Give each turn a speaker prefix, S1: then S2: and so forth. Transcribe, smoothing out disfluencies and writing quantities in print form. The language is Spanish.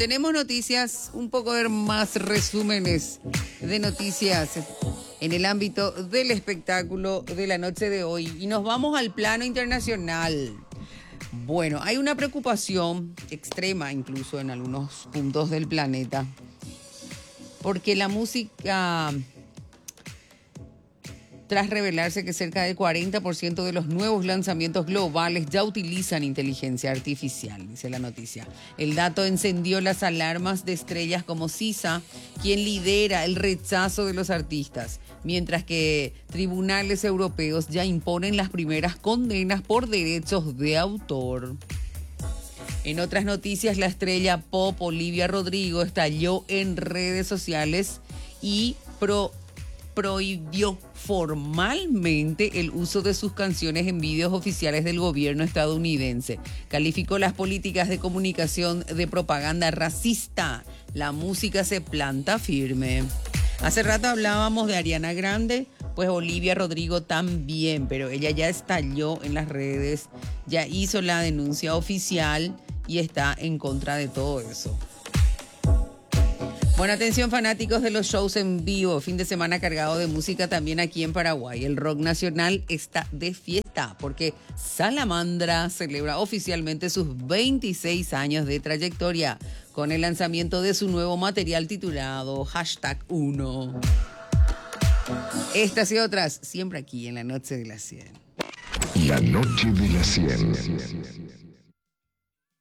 S1: tenemos noticias, un poco de más resúmenes de noticias en el ámbito del espectáculo de la noche de hoy. Y nos vamos al plano internacional. Bueno, hay una preocupación extrema incluso en algunos puntos del planeta, porque la música, tras revelarse que cerca del 40% de los nuevos lanzamientos globales ya utilizan inteligencia artificial, dice la noticia. El dato encendió las alarmas de estrellas como SZA, quien lidera el rechazo de los artistas, mientras que tribunales europeos ya imponen las primeras condenas por derechos de autor. En otras noticias, la estrella pop Olivia Rodrigo estalló en redes sociales y prohibió formalmente el uso de sus canciones en vídeos oficiales del gobierno estadounidense. Calificó las políticas de comunicación de propaganda racista. La música se planta firme. Hace rato hablábamos de Ariana Grande, pues Olivia Rodrigo también, pero ella ya estalló en las redes, ya hizo la denuncia oficial y está en contra de todo eso. Bueno, atención fanáticos de los shows en vivo, fin de semana cargado de música también aquí en Paraguay. El rock nacional está de fiesta porque Salamandra celebra oficialmente sus 26 años de trayectoria con el lanzamiento de su nuevo material titulado #1. Estas y otras siempre aquí en la Noche de las 100.
S2: La Noche de las 100.